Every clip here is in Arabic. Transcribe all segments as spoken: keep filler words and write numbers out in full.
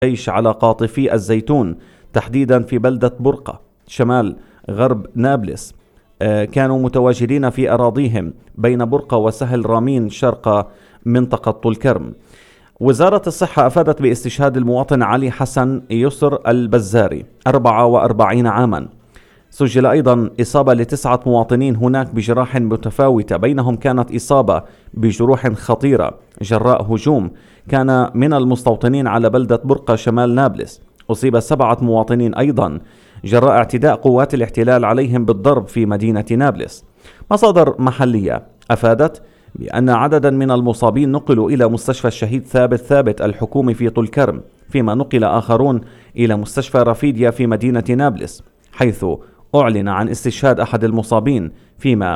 الجيش على قاطفي الزيتون تحديدا في بلدة برقة شمال غرب نابلس. كانوا متواجدين في أراضيهم بين برقة وسهل رامين شرق منطقة طول كرم. وزارة الصحة أفادت باستشهاد المواطن علي حسن يسر البزاري أربعة وأربعين عاما. سجل أيضا إصابة لتسعة مواطنين هناك بجراح متفاوتة، بينهم كانت إصابة بجروح خطيرة جراء هجوم كان من المستوطنين على بلدة برقة شمال نابلس. أصيب سبعة مواطنين أيضا جراء اعتداء قوات الاحتلال عليهم بالضرب في مدينة نابلس. مصادر محلية أفادت بأن عددا من المصابين نقلوا إلى مستشفى الشهيد ثابت ثابت الحكومي في طول كرم، فيما نقل آخرون إلى مستشفى رفيديا في مدينة نابلس، حيث أعلن عن استشهاد أحد المصابين، فيما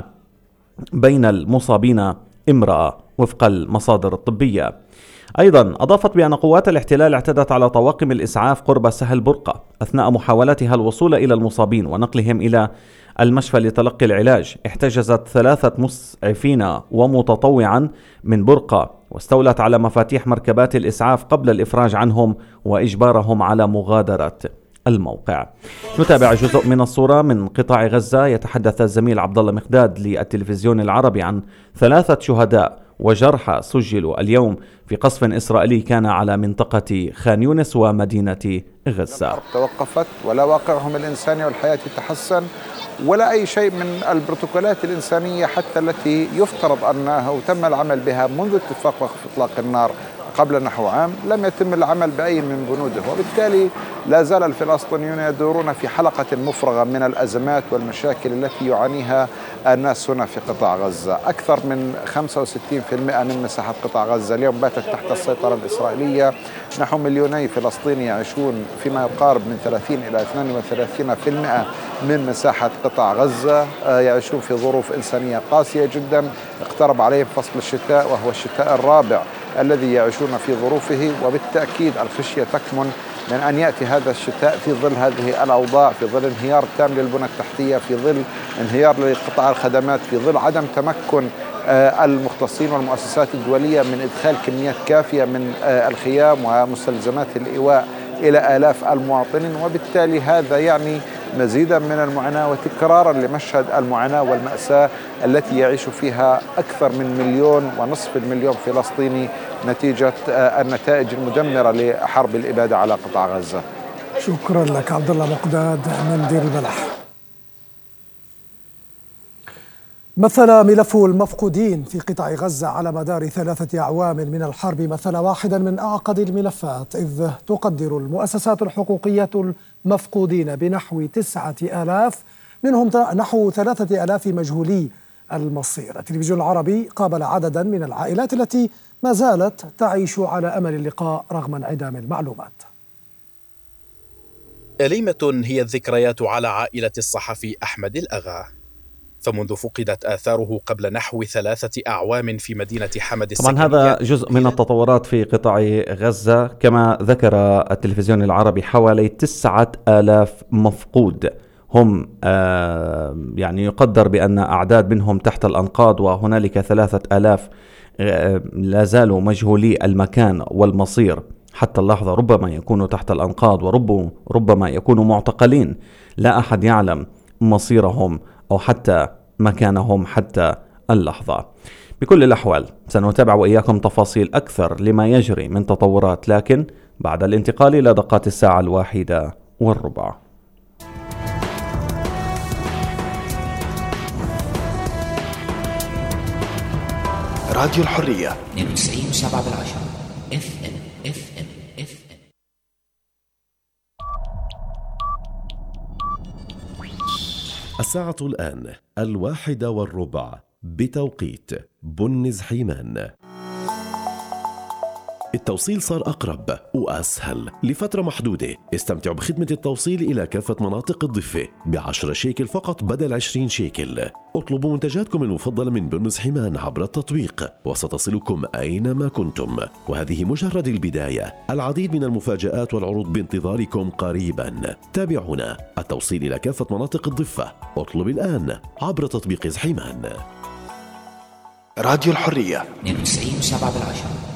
بين المصابين امرأة وفق المصادر الطبية. أيضا أضافت بأن قوات الاحتلال اعتدت على طواقم الإسعاف قرب سهل برقة أثناء محاولتها الوصول إلى المصابين ونقلهم إلى المشفى لتلقي العلاج. احتجزت ثلاثة مسعفين ومتطوعا من برقة واستولت على مفاتيح مركبات الإسعاف قبل الإفراج عنهم وإجبارهم على مغادرة الموقع. نتابع جزء من الصورة من قطاع غزة. يتحدث الزميل عبد الله مقداد للتلفزيون العربي عن ثلاثة شهداء وجرحى سجلوا اليوم في قصف إسرائيلي كان على منطقة خان يونس ومدينة غزة. الحرب توقفت ولا واقعهم الإنساني والحياة تحسن ولا أي شيء من البروتوكولات الإنسانية حتى التي يفترض أنه تم العمل بها منذ اتفاق وقف إطلاق النار قبل نحو عام لم يتم العمل بأي من بنوده، وبالتالي لا زال الفلسطينيون يدورون في حلقة مفرغة من الأزمات والمشاكل التي يعانيها الناس هنا في قطاع غزة. أكثر من خمسة وستين بالمئة من مساحة قطاع غزة اليوم باتت تحت السيطرة الإسرائيلية. نحو مليوني فلسطيني يعيشون فيما يقارب من ثلاثين إلى اثنين وثلاثين بالمئة من مساحة قطاع غزة يعيشون في ظروف إنسانية قاسية جدا. اقترب عليهم فصل الشتاء وهو الشتاء الرابع الذي يعيشون في ظروفه، وبالتأكيد الخشية تكمن من أن يأتي هذا الشتاء في ظل هذه الأوضاع، في ظل انهيار تام للبنى التحتية، في ظل انهيار لقطاع الخدمات، في ظل عدم تمكن المختصين والمؤسسات الدولية من إدخال كميات كافية من الخيام ومستلزمات الإيواء إلى آلاف المواطنين. وبالتالي هذا يعني مزيدا من المعاناة وتكرارا لمشهد المعاناة والمأساة التي يعيش فيها أكثر من مليون ونصف المليون فلسطيني نتيجة النتائج المدمرة لحرب الإبادة على قطاع غزة. شكرا لك عبد الله مقداد من دير البلح. مثل ملف المفقودين في قطاع غزة على مدار ثلاثة أعوام من الحرب مثل واحدا من أعقد الملفات، إذ تقدر المؤسسات الحقوقية المفقودين بنحو تسعة آلاف، منهم نحو ثلاثة آلاف مجهولي المصير. التلفزيون العربي قابل عددا من العائلات التي ما زالت تعيش على أمل اللقاء رغم انعدام المعلومات. أليمة هي الذكريات على عائلة الصحفي أحمد الأغا، فمنذ فقدت آثاره قبل نحو ثلاثة أعوام في مدينة حمد السكنية. طبعا هذا جزء من التطورات في قطاع غزة. كما ذكر التلفزيون العربي حوالي تسعة آلاف مفقود، هم آه يعني يقدر بأن أعداد منهم تحت الأنقاض، وهنالك ثلاثة آلاف آه لا زالوا مجهولي المكان والمصير حتى اللحظة، ربما يكونوا تحت الأنقاض وربما يكونوا معتقلين، لا أحد يعلم مصيرهم أو حتى مكانهم حتى اللحظة. بكل الأحوال سنتابع وإياكم تفاصيل أكثر لما يجري من تطورات، لكن بعد الانتقال إلى دقات الساعة الواحدة والربع. راديو الحرية اثنين وتسعين وسبعة بالعشرة اف ام اف ام اف ام. الساعة الآن الواحدة والربع بتوقيت بنز حيمان. التوصيل صار أقرب وأسهل لفترة محدودة. استمتعوا بخدمة التوصيل إلى كافة مناطق الضفة بعشرة شيكل فقط بدل عشرين شيكل. اطلبوا منتجاتكم المفضلة من بنز حيمان عبر التطبيق وستصلكم أينما كنتم، وهذه مجرد البداية. العديد من المفاجآت والعروض بانتظاركم قريبا. تابعونا. التوصيل إلى كافة مناطق الضفة اطلب الآن عبر تطبيق حيمان. راديو الحرية اثنين وتسعين وسبعة بالعشرة.